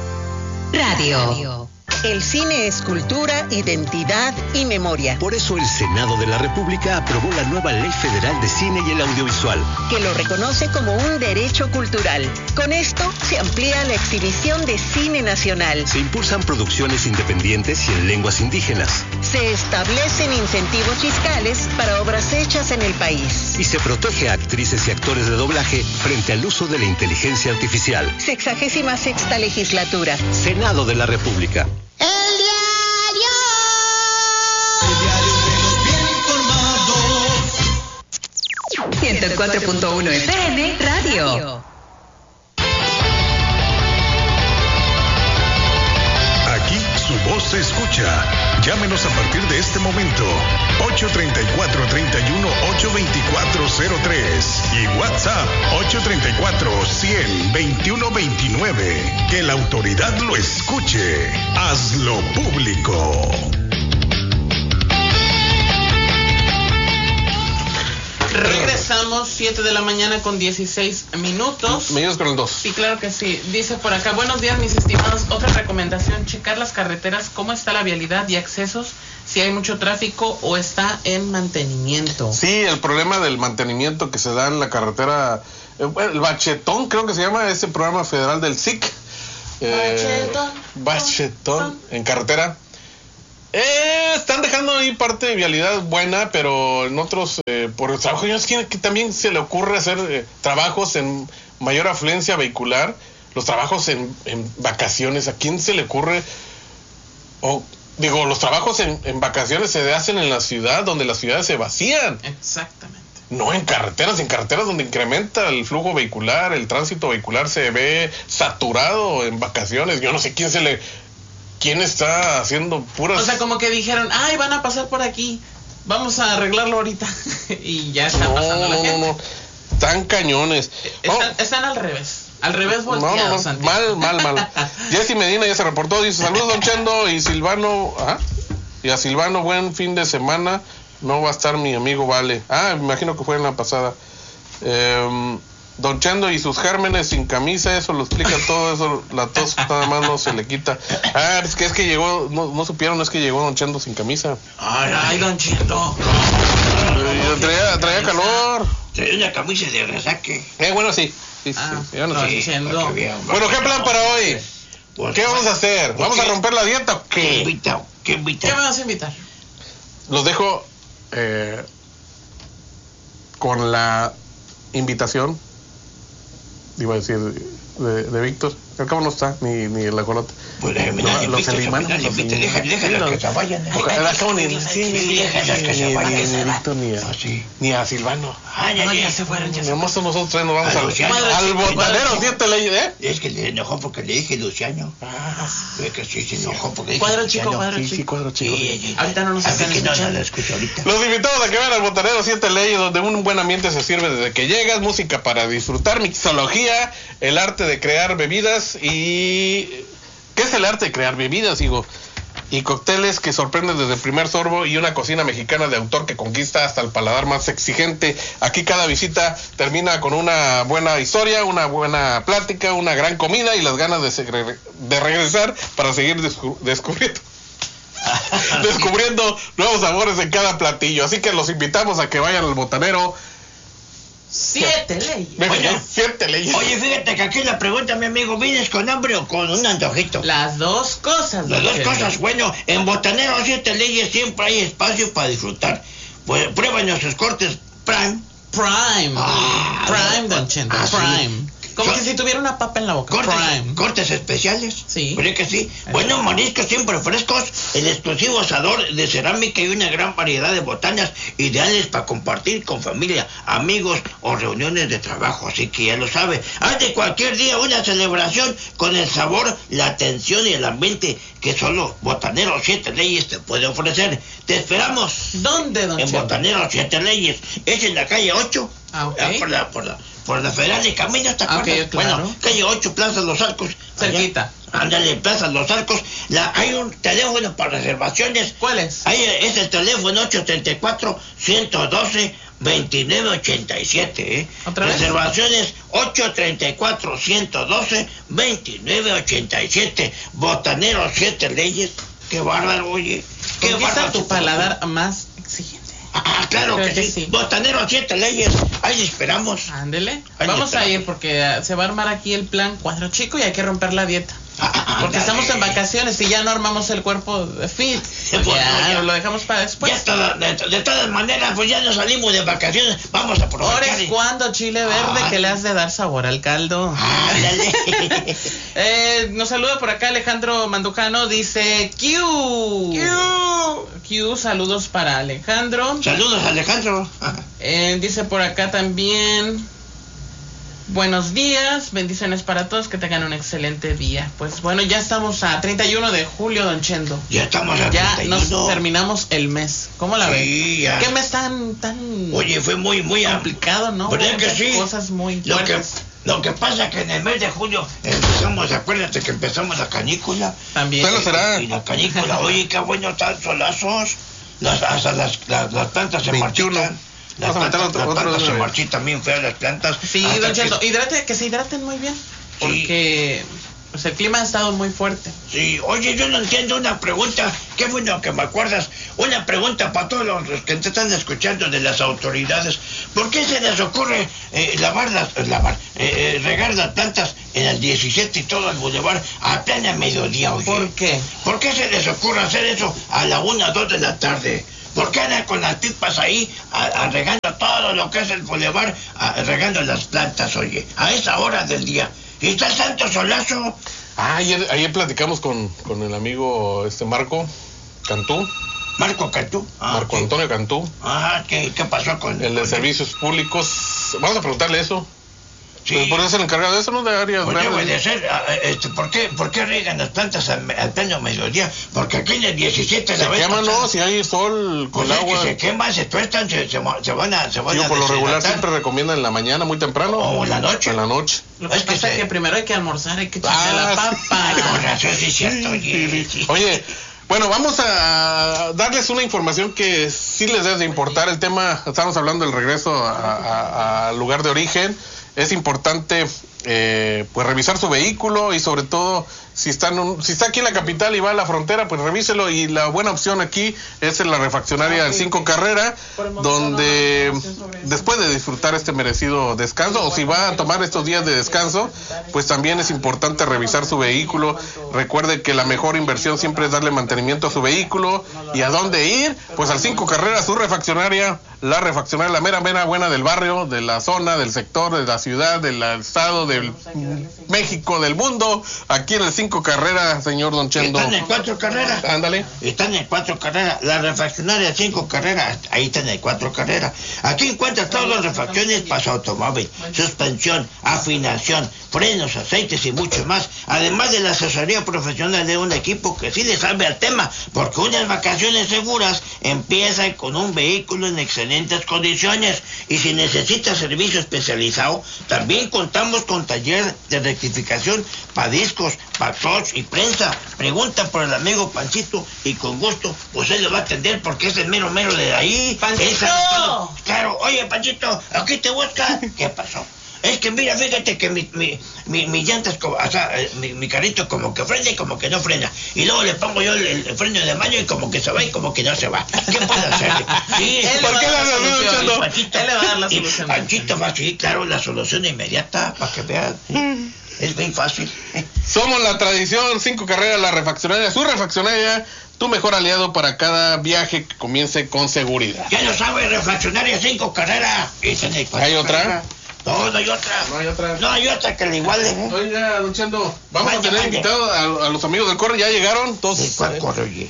Radio. El cine es cultura, identidad y memoria. Por eso el Senado de la República aprobó la nueva Ley Federal de Cine y el Audiovisual, que lo reconoce como un derecho cultural. Con esto se amplía la exhibición de cine nacional. Se impulsan producciones independientes y en lenguas indígenas. Se establecen incentivos fiscales para obras hechas en el país. Y se protege a actrices y actores de doblaje frente al uso de la inteligencia artificial. Sexagésima sexta legislatura. Senado de la República. El diario. El diario de los bien informados. ciento cuatro punto uno F M Radio. Aquí su voz se escucha. Llámenos a partir de este momento. ocho tres cuatro, tres uno, ocho dos cuatro cero tres y WhatsApp ocho tres cuatro, cien, veintiuno veintinueve. Que la autoridad lo escuche. Hazlo público. Regresamos, siete de la mañana con dieciséis minutos. Me ayudas con el dos. Sí, claro que sí. Dice por acá, buenos días mis estimados. Otra recomendación, checar las carreteras, cómo está la vialidad y accesos, si hay mucho tráfico o está en mantenimiento. Sí, el problema del mantenimiento que se da en la carretera, el Bachetón creo que se llama, ese programa federal del S I C. Eh, Bachetón. Bachetón, en carretera. Eh, están dejando ahí parte de vialidad buena, pero en otros, eh, por el trabajo, yo sé que también se le ocurre hacer eh, trabajos en mayor afluencia vehicular, los trabajos en, en vacaciones. ¿A quién se le ocurre? O digo, los trabajos en, en vacaciones se hacen en la ciudad, donde las ciudades se vacían. Exactamente. No en carreteras, en carreteras donde incrementa el flujo vehicular, el tránsito vehicular se ve saturado en vacaciones. Yo no sé quién se le... ¿Quién está haciendo puras...? O sea, como que dijeron, ay, van a pasar por aquí, vamos a arreglarlo ahorita. Y ya está no, pasando la no, gente. No, no, están cañones. Están, oh. están al revés, al revés volteados. No, no, no. Mal, mal, mal. Jessy Medina ya se reportó, dice, saludos Don Chendo y Silvano... ¿Ah? Y a Silvano, buen fin de semana. No va a estar mi amigo Vale. Ah, me imagino que fue en la pasada. Eh, Don Chendo y sus gérmenes sin camisa, eso lo explica todo, eso, la tos nada más no se le quita. Ah, es que es que llegó, no, no supieron, es que llegó Don Chendo sin camisa. Ay, Don Chendo. Traía, traía calor. Traía una camisa de resaque. Eh, bueno, sí. Sí, sí, Ah, sí, bueno, Don sí. Chendo. Bueno, ¿qué plan para hoy? Pues, ¿Qué vamos a hacer? pues, ¿Vamos a ¿qué? romper la dieta o ¿Qué qué? invita? ¿Qué invita? ¿Qué me vas a invitar? Los dejo eh, con la invitación, iba a decir, de, de Víctor. Al cabo no está, ni, ni el ajolote. Pues déjame, No, dale, los invita, hermanos, dale, los invita, hermanos. déjala, déjala que se vayan. Ojalá, al cabo ni, sí, Sí, ni, déjala que ni, se ni, vayan. ni, ni Víctor ni a, Ah, sí. ni a Silvano. Ah, ya, No, ya. ya se fueron, ya se Nada más nosotros tres nos vamos A al, Luciano. al botanero, siete leyes, ¿eh? Es que le enojó porque le dije Luciano. Ah, es que sí, se enojó porque dije Cuadro Luciano. chico, cuadro Sí, sí, chico. cuadro chico. Sí, sí, sí. Ahorita no nos Así están que no, no escuchando. la escucho ahorita. Los invitamos a que vean al botanero siete leyes, donde un buen ambiente se sirve desde que llegas, música para disfrutar, mixología, el arte de crear bebidas y... ¿Qué es el arte de crear bebidas, digo? Y cócteles que sorprenden desde el primer sorbo y una cocina mexicana de autor que conquista hasta el paladar más exigente. Aquí cada visita termina con una buena historia, una buena plática, una gran comida y las ganas de, segre- de regresar para seguir descu- descubriendo. descubriendo nuevos sabores en cada platillo. Así que los invitamos a que vayan al botanero. Siete leyes. Venga, Oye. siete leyes. Oye, fíjate que aquí la pregunta, mi amigo, ¿vienes con hambre o con un antojito? Las dos cosas. Las don dos Chendo. cosas. Bueno, en Botanero siete leyes siempre hay espacio para disfrutar. Pues prueba nuestros cortes Prime. Prime. Ah, Prime, no. Don Chendo. Ah, sí. Prime. Como Son- que si tuviera una papa en la boca. Cortes, Prime. cortes especiales. Sí. ¿Verdad que sí? Bueno, mariscos siempre frescos, el exclusivo asador de cerámica y una gran variedad de botanas ideales para compartir con familia, amigos o reuniones de trabajo. Así que ya lo sabe. Haz de cualquier día una celebración con el sabor, la atención y el ambiente que solo Botanero siete Leyes te puede ofrecer. Te esperamos. ¿Dónde, Don En Chendo? Botanero siete Leyes. Es en la calle ocho. Ah, ok. Ah, por la, por la, por la Federal de Caminos, ¿te Ah, ok, acuerdas? claro. Bueno, calle ocho, Plaza Los Arcos. allá. Cerquita. Ándale, Plaza Los Arcos. La, hay un teléfono para reservaciones. ¿Cuál es? Ahí es el teléfono ocho treinta y cuatro, ciento doce, veintinueve ochenta y siete, ¿eh? ¿Otra vez? Reservaciones ocho treinta y cuatro, ciento doce, veintinueve ochenta y siete. Botanero siete Leyes. Qué bárbaro, oye. Qué Conquista bárbaro. tu paladar más exigente. Ah, claro Creo que, que sí. sí. Botanero siete Leyes. Ahí esperamos. Ándele. Ahí Vamos está. a ir porque ah, se va a armar aquí el plan cuadro chico y hay que romper la dieta. Ah, ah, Porque ándale. estamos en vacaciones y ya no armamos el cuerpo de fit. Pues no, ya, ya. lo dejamos para después. Ya toda- de, de todas maneras, pues ya nos salimos de vacaciones. Vamos a Ahora aprovechar. es y- cuando chile verde Ah. que le has de dar sabor al caldo. Ándale. Eh, nos saluda por acá Alejandro Mandujano, dice Q. Q. Q, saludos para Alejandro. Saludos, Alejandro. Eh, dice por acá también, buenos días, bendiciones para todos, que tengan un excelente día. Pues bueno, ya estamos a treinta y uno de julio, Don Chendo. Ya estamos a Ya treinta y nos uno. terminamos el mes. ¿Cómo la Sí, ven? ya. ¿Qué mes tan, tan Oye, fue muy, muy complicado, no? ¿Verdad que Muchas sí? cosas muy Lo que, fuertes. lo que pasa que en el mes de julio empezamos, acuérdate que empezamos la canícula. También. Usted lo será. Y la canícula, oye, qué bueno están solazos. Las, hasta las, las, las plantas se veintiuno. marchitan. Las Vamos a meter plantas, otro- las otro plantas de se una vez. marchitan bien feas las plantas. Sí, Hasta Don que- Chendo, hidrate, que se hidraten muy bien, porque pues, el clima ha estado muy fuerte. Sí, oye, yo no entiendo una pregunta, qué bueno que me acuerdas, una pregunta para todos los que te están escuchando de las autoridades. ¿Por qué se les ocurre eh, lavar las, eh, lavar, eh, eh, regar las plantas en el diecisiete y todo el bulevar a plena mediodía, oye? ¿Por qué? ¿Por qué se les ocurre hacer eso a la una, dos de la tarde? ¿Por qué andan con las pipas ahí a, a regando todo lo que es el bulevar, a- regando las plantas, oye, a esa hora del día? ¿Y está el santo solazo? Ah, ayer, ayer platicamos con, con el amigo este Marco Cantú, Marco Cantú. Ah, Marco ¿qué? Antonio Cantú, Ah, ¿qué, qué pasó con el de con- servicios públicos. Vamos a preguntarle eso. Sí. Pues por eso es el encargado de eso, ¿no? De áreas Pues debe de verdes. ser, ah, este, ¿por qué, ¿por qué riegan las plantas al, al pleno mediodía? Porque aquí en el diecisiete Se la vez queman, pasada, ¿no? Si hay sol con pues es agua. que se queman, se tuestan, se, se, se van a, se van Digo, a por lo regular deshidratar. siempre recomiendan en la mañana, muy temprano. O en la noche. En la noche. Lo que Es que pasa es se- que primero hay que almorzar, hay que echarle Ah, la sí. papa. Ay, con razón, sí es cierto, oye. Sí, sí. Oye, Bueno, vamos a darles una información que sí les debe de importar. El tema, estamos hablando del regreso al lugar de origen. Es importante eh, pues revisar su vehículo y sobre todo si está, en un, si está aquí en la capital y va a la frontera, pues revíselo. Y la buena opción aquí es en la refaccionaria del cinco Carrera, donde después de disfrutar este merecido descanso, o si va a tomar estos días de descanso, pues también es importante revisar su vehículo. Recuerde que la mejor inversión siempre es darle mantenimiento a su vehículo. ¿Y a dónde ir? Pues al cinco Carrera, su refaccionaria, la refaccionaria, la mera mera buena del barrio, de la zona, del sector, de la ciudad, del estado, del México, del mundo, aquí en el cinco Carrera, señor Don Chendo. Están en cuatro Carreras. Ándale. Están en cuatro Carreras. La refaccionaria cinco Carreras, ahí están en cuatro Carreras. Aquí encuentras todas las refacciones para su automóvil, suspensión, afinación, frenos, aceites y mucho más. Además de la asesoría profesional de un equipo que sí le sabe al tema, porque unas vacaciones seguras empiezan con un vehículo en excelentes condiciones. Y si necesitas servicio especializado, también contamos con taller de rectificación para discos, para clutch y prensa. Pregunta por el amigo Panchito y con gusto pues él lo va a atender porque es el mero mero de ahí. ¡Panchito! Claro, oye Panchito, aquí te busca. ¿Qué pasó? Es que mira, fíjate que mi, mi, mi, mi llantas, como, o sea, mi, mi carrito como que frena y como que no frena. Y luego le pongo yo el, el freno de mano y como que se va y como que no se va. ¿Qué puedo hacerle? Sí, ¿por qué la solución? Y Panchito, él le va a dar la solución. Panchito va, sí, claro, la solución inmediata, para que vean. ¿Sí? Es bien fácil. Somos la tradición, cinco Carreras, la refaccionaria, su refaccionaria, tu mejor aliado para cada viaje que comience con seguridad. Ya lo sabe, refaccionaria cinco Carreras. ¿Hay otra? No, no hay otra. No hay otra. No hay otra que le iguale. ¿eh? Oiga, Don Chendo, vamos vaya, a tener vaya. invitados a, a los amigos del Corre, ya llegaron todos. ¿De cuál Corre, oye?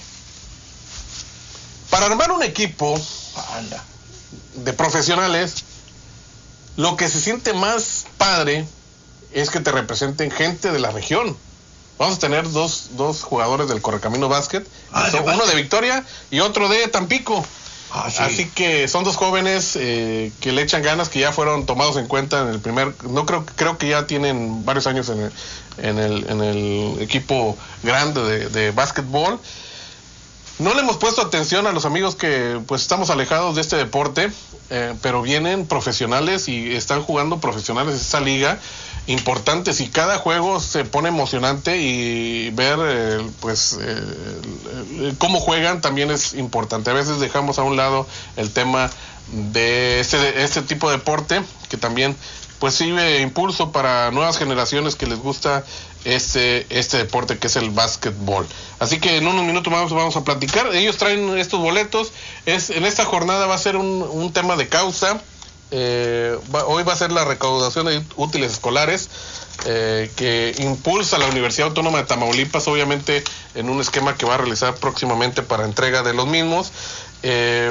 Para armar un equipo Anda. de profesionales, lo que se siente más padre es que te representen gente de la región. Vamos a tener dos, dos jugadores del Correcamino Básquet, Ah, son de uno básquet. de Victoria y otro de Tampico. Ah, sí. Así que son dos jóvenes eh, que le echan ganas, que ya fueron tomados en cuenta en el primer, no creo, creo que ya tienen varios años en el, en el, en el equipo grande de, de básquetbol. No le hemos puesto atención a los amigos que pues estamos alejados de este deporte, eh, pero vienen profesionales y están jugando profesionales de esta liga importantes y cada juego se pone emocionante y ver eh, pues eh, eh, cómo juegan también es importante. A veces dejamos a un lado el tema de este, este tipo de deporte que también pues sirve impulso para nuevas generaciones que les gusta este, este deporte que es el básquetbol. Así que en unos minutos más vamos a platicar. Ellos traen estos boletos. Es, en esta jornada va a ser un, un tema de causa. Eh, va, hoy va a ser la recaudación de útiles escolares eh, que impulsa la Universidad Autónoma de Tamaulipas, obviamente en un esquema que va a realizar próximamente para entrega de los mismos. Eh,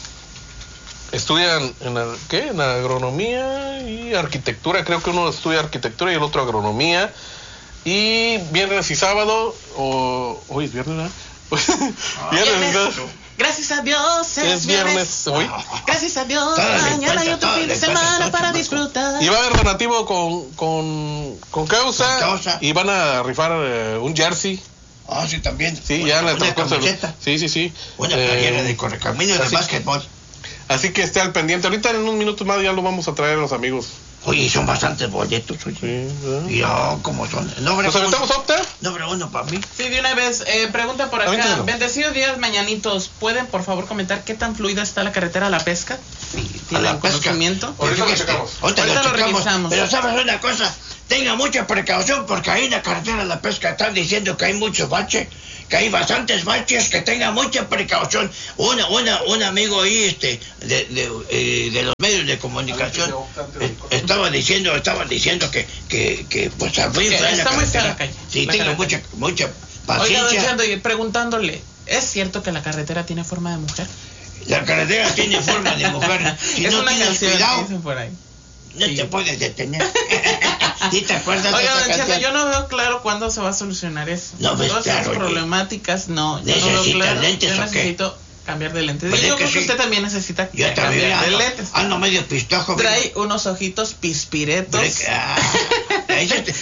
estudian en, ¿qué? En agronomía y arquitectura, creo que uno estudia arquitectura y el otro agronomía. Y viernes y sábado, o hoy es viernes, ¿verdad? Viernes, Viernes. Gracias a Dios es, es viernes hoy. Gracias a Dios, Toda la mañana hay encuesta, otro toda fin la de encuesta, semana todo, para chamaco. disfrutar. Y va a haber donativo con, con, con causa, Con causa. y van a rifar eh, un jersey. Ah, sí, también. Sí, una, ya en el una transcurso de- camiseta, Sí, sí, sí. una Eh, playera de Correcamino de así- básquetbol. Así que esté al pendiente. Ahorita en unos minutos más ya lo vamos a traer a los amigos. Oye, son bastantes boletos, oye. Sí, ¿verdad? Y oh, ¿cómo son? Nombre ¿Nos aventamos Opta? Nombre uno para mí. Sí, de una vez, eh, pregunta por acá. Avéntatelo. Bendecidos días mañanitos. ¿Pueden por favor comentar qué tan fluida está la carretera a la pesca? Sí, A ¿tienen la pesca. conocimiento? Ahorita lo Fíjate, checamos. Ahorita, Ahorita lo lo checamos. revisamos. Pero sabes una cosa, tenga mucha precaución porque ahí en la carretera de la pesca están diciendo que hay muchos baches, que hay bastantes baches, que tenga mucha precaución. Una, una, un amigo ahí, este, de, de, eh, de los medios de comunicación, eh, estaba diciendo, estaba diciendo que, que, que pues muy Que fea la está muy fea carretera. la calle, Sí, la tenga carretera. mucha, mucha Oiga, don paciencia. Chendo, y preguntándole, ¿es cierto que la carretera tiene forma de mujer? La carretera tiene forma de mujer. Si es no una tienes canción que cuidado, dicen por ahí. no Sí. te puedes detener. ¿Sí te acuerdas de Oiga, esa don Chendo, canción? yo no veo claro cuándo se va a solucionar eso. No ves Todas claro, esas oye. problemáticas, no. Yo no veo ¿Necesitas claro. lentes yo o qué? necesito cambiar de lentes. Pues yo es creo que que sí. usted también necesita Yo también cambiar de ando, lentes. ando medio pistojo. Trae unos ojitos pispiretos. Ah, ese te-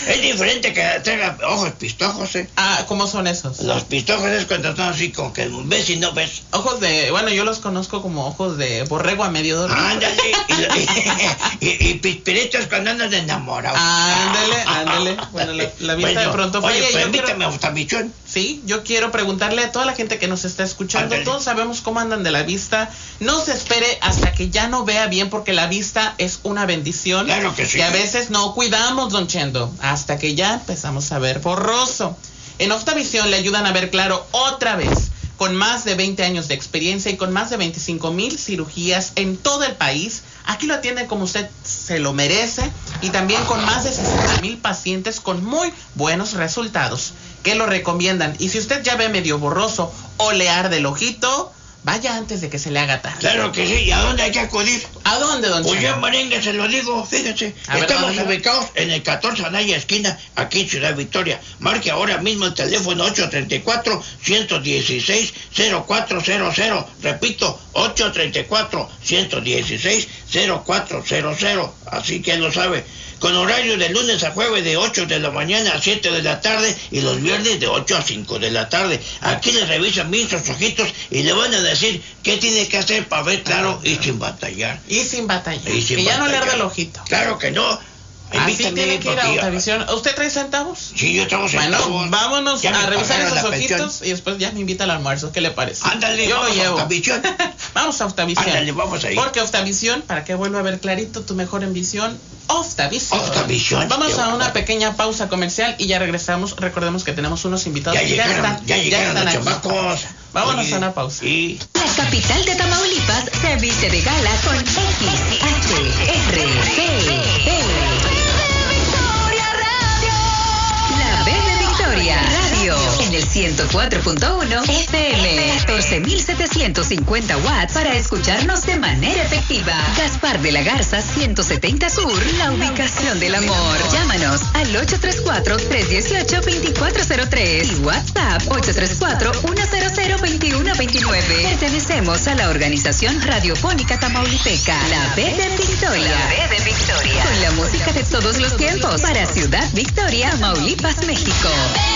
Es diferente que traiga ojos pistojos, ¿eh? Ah, ¿cómo son esos? Los pistojos es cuando están así, como que ves y no ves. Ojos de, bueno, yo los conozco como ojos de borrego a medio dormir. Ándale, y, y, y, y pispiritos cuando andan enamorados. Ándale, ándale. Bueno, la, la vista bueno, de pronto fue. Oye, Oye, pues yo invítame quiero, a Octavichón. Sí, yo quiero preguntarle a toda la gente que nos está escuchando, Ándale. todos sabemos cómo andan de la vista. No se espere hasta que ya no vea bien, porque la vista es una bendición. Claro que sí. Que a veces no cuidamos, don Chendo, hasta que ya empezamos a ver borroso. En Octavisión le ayudan a ver claro otra vez, con más de veinte años de experiencia y con más de veinticinco mil cirugías en todo el país. Aquí lo atienden como usted se lo merece, y también con más de sesenta mil pacientes con muy buenos resultados que lo recomiendan. Y si usted ya ve medio borroso o le arde el ojito, vaya antes de que se le haga tarde. Claro que sí. ¿Y a dónde hay que acudir? ¿A dónde, don Pues Chendo? yo en Marengue se lo digo, fíjese. A ver, Estamos ¿dónde? ubicados en el catorce Anaya esquina, aquí en Ciudad Victoria. Marque ahora mismo el teléfono ocho tres cuatro, uno uno seis, cero cuatro cero cero. Repito, ocho tres cuatro, uno uno seis, cero cuatro cero cero. Así que lo sabe. Con horario de lunes a jueves de ocho de la mañana a siete de la tarde y los viernes de ocho a cinco de la tarde. Aquí le revisan bien sus ojitos y le van a decir qué tiene que hacer para ver claro y sin batallar. Y sin batallar. Y sin que ya no le batallar. arde el ojito. Claro que no. Así Invítame, tiene que ir a porque ya- Octavisión. ¿Usted trae centavos? Sí, yo tengo centavos. Bueno, vámonos Ya me a revisar pagaron esos la pensión. ojitos y después ya me invita al almuerzo. ¿Qué le parece? Ándale, yo vamos lo a llevo. Octavisión. Vamos a Octavisión. Ándale, vamos ahí. Porque Octavisión, para que vuelva a ver clarito tu mejor en visión, Octavisión. Octavisión. Vamos Qué a una bueno. pequeña pausa comercial y ya regresamos. Recordemos que tenemos unos invitados Ya que llegaron, están, ya llegaron están los aquí. chamacos. Vámonos Oye, a una pausa. Y La capital de Tamaulipas se viste de gala con X, H, R, P, P. La B de Victoria Radio en el ciento cuatro punto uno F M, catorce mil setecientos cincuenta watts para escucharnos de manera efectiva. Gaspar de la Garza ciento setenta Sur, la ubicación del amor. Llámanos al ocho tres cuatro, tres uno ocho, dos cuatro cero tres y WhatsApp ocho tres cuatro, uno cero cero, dos uno dos nueve. Pertenecemos a la organización radiofónica tamaulipeca, la B de Victoria. La B de Victoria. Con la música de todos los tiempos para Ciudad Victoria, Tamaulipas, México.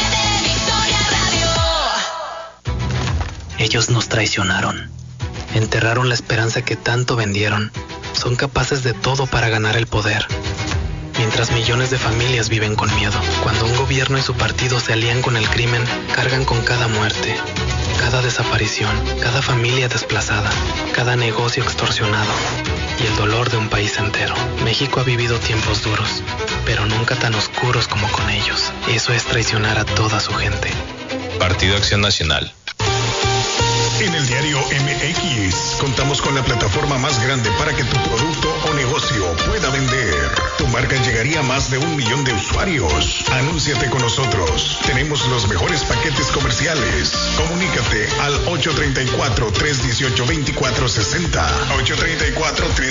Ellos nos traicionaron. Enterraron la esperanza que tanto vendieron. Son capaces de todo para ganar el poder. Mientras millones de familias viven con miedo. Cuando un gobierno y su partido se alían con el crimen, cargan con cada muerte, cada desaparición, cada familia desplazada, cada negocio extorsionado y el dolor de un país entero. México ha vivido tiempos duros, pero nunca tan oscuros como con ellos. Eso es traicionar a toda su gente. Partido Acción Nacional. En el diario M X contamos con la plataforma más grande para que tu producto o negocio pueda vender. Tu marca llegaría a más de un millón de usuarios. Anúnciate con nosotros. Tenemos los mejores paquetes comerciales. Comunícate al ocho tres cuatro, tres uno ocho, dos cuatro seis cero. ocho tres cuatro, tres